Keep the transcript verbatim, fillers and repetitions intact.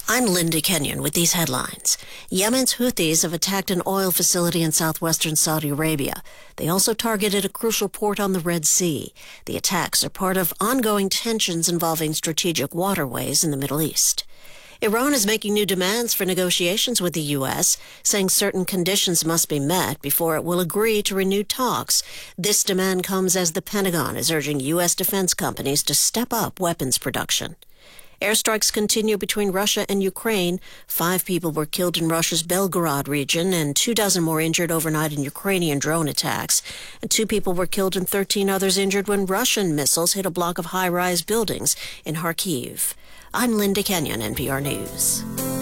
I'm Linda Kenyon with these headlines. Yemen's Houthis have attacked an oil facility in southwestern Saudi Arabia. They also targeted a crucial port on the Red Sea. The attacks are part of ongoing tensions involving strategic waterways in the Middle East. Iran is making new demands for negotiations with the U S, saying certain conditions must be met before it will agree to renewed talks. This demand comes as the Pentagon is urging U S defense companies to step up weapons production. Airstrikes continue between Russia and Ukraine. Five people were killed in Russia's Belgorod region and two dozen more injured overnight in Ukrainian drone attacks. And two people were killed and thirteen others injured when Russian missiles hit a block of high-rise buildings in Kharkiv. I'm Linda Kenyon, N P R News.